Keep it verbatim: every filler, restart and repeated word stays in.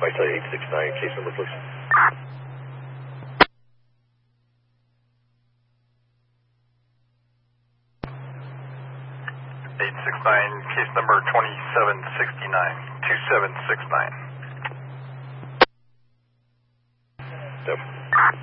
Vital eight six nine, case number please. eight six nine, case number twenty-seven sixty-nine, two seven six nine. Yep.